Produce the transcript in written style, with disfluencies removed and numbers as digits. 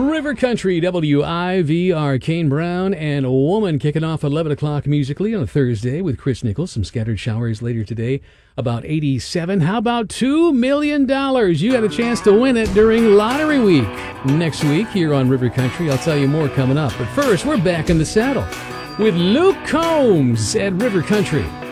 River Country, WIVR, Kane Brown and a Woman kicking off 11 o'clock musically on a Thursday with Chris Nichols. Some scattered showers later today, about 87. How about $2 million? You got a chance to win it during Lottery Week. Next week here on River Country, I'll tell you more coming up. But first, we're back in the saddle with Luke Combs at River Country.